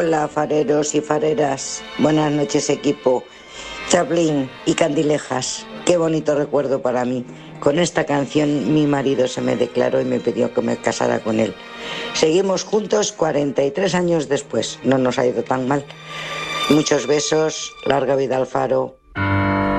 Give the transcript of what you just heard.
Hola, fareros y fareras. Buenas noches, equipo. Chaplin y Candilejas. Qué bonito recuerdo para mí. Con esta canción mi marido se me declaró y me pidió que me casara con él. Seguimos juntos 43 años después. No nos ha ido tan mal. Muchos besos. Larga vida al faro.